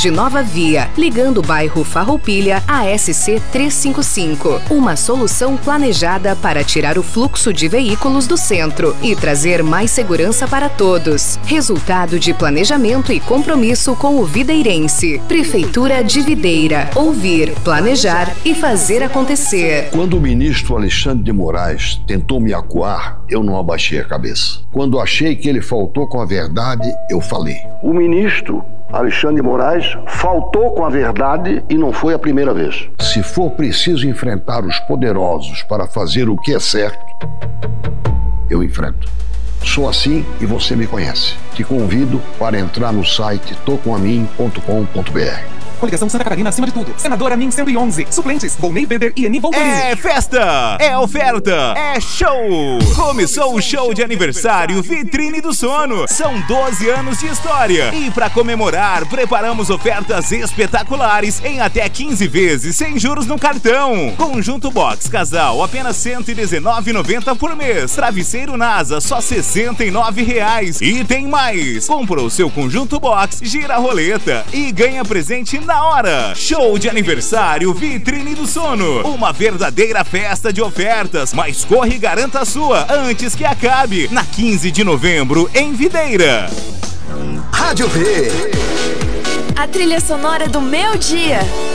de Nova Via, ligando o bairro Farroupilha à SC 355. Uma solução planejada para tirar o fluxo de veículos do centro e trazer mais segurança para todos. Resultado de planejamento e compromisso com o videirense. Prefeitura de Videira. Ouvir, planejar e fazer acontecer. Quando o ministro Alexandre de Moraes tentou me acuar, eu não abaixei a cabeça. Quando achei que ele faltou com a verdade, eu falei. O ministro Alexandre de Moraes faltou com a verdade e não foi a primeira vez. Se for preciso enfrentar os poderosos para fazer o que é certo, eu enfrento. Sou assim e você me conhece. Te convido para entrar no site tocomamin.com.br. Coligação Santa Catarina acima de tudo. Senador Amin 111. Suplentes: Volney Beder e Eni Voltolini. É festa, é oferta, é show. Começou o show de aniversário Vitrine do Sono. São 12 anos de história. E para comemorar, preparamos ofertas espetaculares em até 15 vezes sem juros no cartão. Conjunto Box Casal, apenas R$ 119,90 por mês. Travesseiro NASA, só R$ 69,00. E tem mais. Comprou seu Conjunto Box, gira a roleta e ganha presente na hora. Show de aniversário Vitrine do Sono. Uma verdadeira festa de ofertas. Mas corre e garanta a sua antes que acabe. Na 15 de novembro, em Videira. Rádio V. A trilha sonora do meu dia.